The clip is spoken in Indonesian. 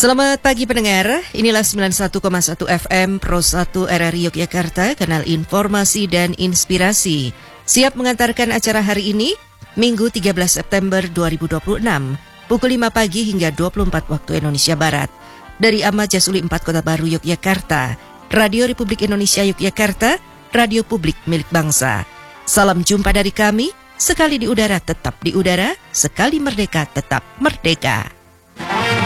Selamat pagi pendengar, inilah 91,1 FM Pro 1 RRI Yogyakarta, kanal informasi dan inspirasi. Siap mengantarkan acara hari ini, Minggu 13 September 2026, pukul 5 pagi hingga 24 waktu Indonesia Barat. Dari Ahmad Jasuli 4 Kota Baru Yogyakarta, Radio Republik Indonesia Yogyakarta, radio publik milik bangsa. Salam jumpa dari kami, sekali di udara tetap di udara, sekali merdeka tetap merdeka.